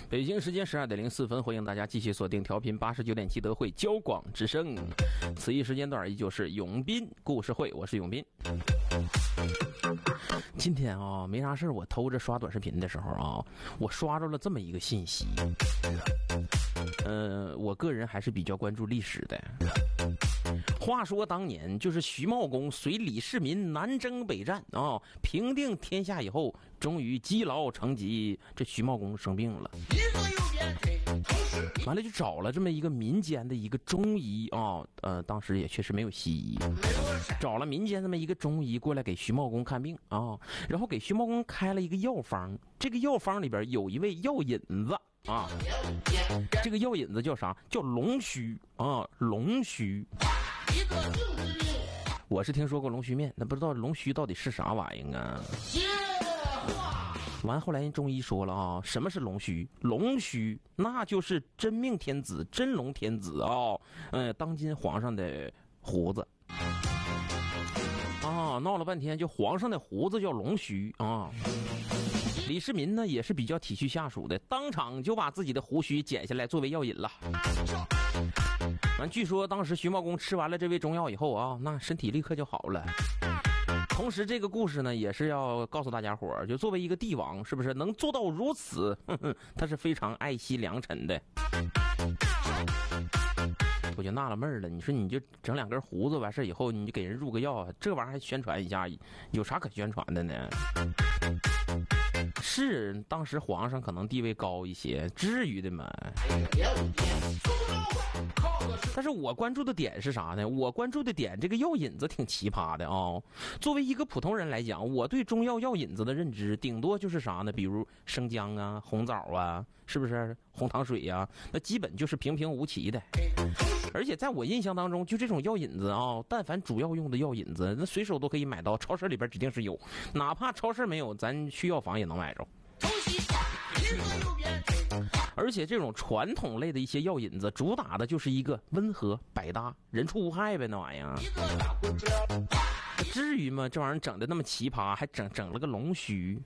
北京时间12:04，欢迎大家继续锁定调频89.7德惠交广之声。此一时间段依旧是永斌故事会，我是永斌。今天啊，没啥事，我偷着刷短视频的时候啊，我刷着了这么一个信息。我个人还是比较关注历史的。话说当年就是徐茂公随李世民南征北战啊，平定天下以后，终于积劳成疾，这徐茂公生病了，完了就找了这么一个民间的一个中医啊，当时也确实没有西医，找了民间这么一个中医过来给徐茂公看病啊，然后给徐茂公开了一个药方，这个药方里边有一味药引子啊，这个药引子叫啥？叫龙须啊，龙须。我是听说过龙须面，那不知道龙须到底是啥玩意儿啊？完后来人中医说了啊，什么是龙须？龙须那就是真命天子、真龙天子啊，当今皇上的胡子啊，闹了半天就皇上的胡子叫龙须啊。李世民呢也是比较体恤下属的，当场就把自己的胡须剪下来作为药引了。完，据说当时徐茂公吃完了这味中药以后啊，那身体立刻就好了。同时这个故事呢也是要告诉大家伙，就作为一个帝王，是不是能做到如此，他是非常爱惜良臣的。我就纳了闷了，你说你就整两根胡子完事以后，你就给人入个药，这玩意儿还宣传一下，有啥可宣传的呢？是当时皇上可能地位高一些，至于的吗？但是我关注的点是啥呢？我关注的点，这个药引子挺奇葩的啊。作为一个普通人来讲，我对中药药引子的认知，顶多就是啥呢？比如生姜啊、红枣啊，是不是红糖水呀？那基本就是平平无奇的。而且在我印象当中，就这种药引子啊，但凡主要用的药引子，那随手都可以买到，超市里边指定是有，哪怕超市没有，咱去药房也能买着。而且这种传统类的一些药引子，主打的就是一个温和百搭，人畜无害呗，那玩意儿。至于吗？这玩意儿整的那么奇葩，还整了个龙须。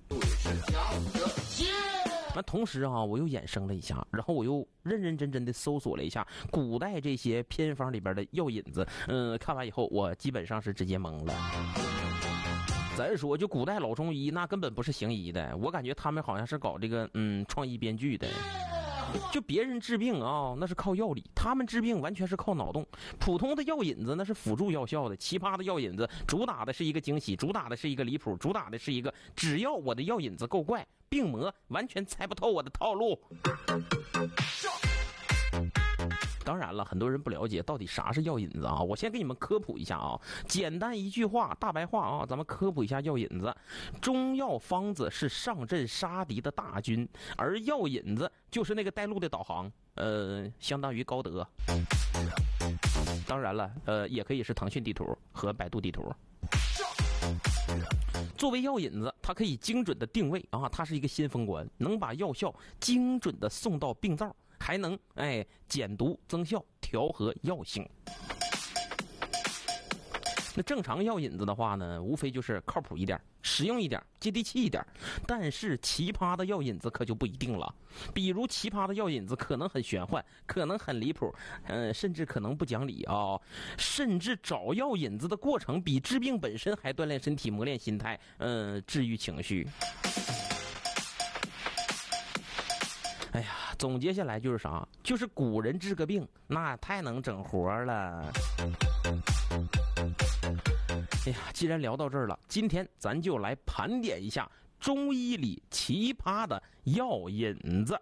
那同时啊，我又衍生了一下，然后我又认认真真的搜索了一下古代这些偏方里边的药引子。看完以后，我基本上是直接懵了。咱说，就古代老中医那根本不是行医的，我感觉他们好像是搞这个创意编剧的。就别人治病啊，那是靠药理，他们治病完全是靠脑洞。普通的药引子那是辅助药效的，奇葩的药引子主打的是一个惊喜，主打的是一个离谱，主打的是一个只要我的药引子够怪，病魔完全猜不透我的套路。当然了，很多人不了解到底啥是药引子啊，我先给你们科普一下啊，简单一句话，大白话啊，咱们科普一下药引子。中药方子是上阵杀敌的大军，而药引子就是那个带路的导航，相当于高德。当然了，也可以是腾讯地图和百度地图。作为药引子，它可以精准的定位啊，它是一个先锋官，能把药效精准的送到病灶，还能减毒增效，调和药性。那正常药引子的话呢，无非就是靠谱一点，实用一点，接地气一点。但是奇葩的药引子可就不一定了。比如奇葩的药引子可能很玄幻，可能很离谱，甚至可能不讲理啊。甚至找药引子的过程比治病本身还锻炼身体、磨练心态，治愈情绪。哎呀，总结下来就是啥？就是古人治个病，那太能整活了。哎呀，既然聊到这儿了，今天咱就来盘点一下中医里奇葩的药引子。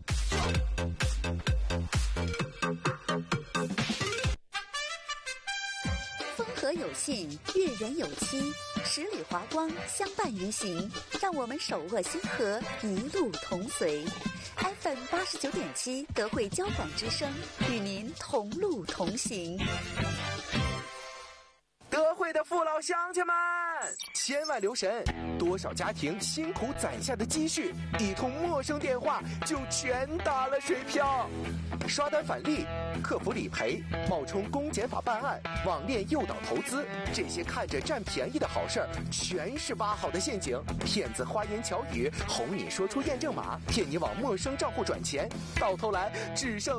风和有信，月圆有期，十里华光相伴于行，让我们手握星河，一路同随。FM 89.7德惠交广之声，与您同路同行。 德惠的父老乡亲们， 千万留神，多少家庭辛苦攒下的积蓄，一通陌生电话就全打了水漂。刷单返利、客服理赔、冒充公检法办案、网恋诱导投资，这些看着占便宜的好事儿，全是挖好的陷阱。骗子花言巧语哄你说出验证码，骗你往陌生账户转钱，到头来只剩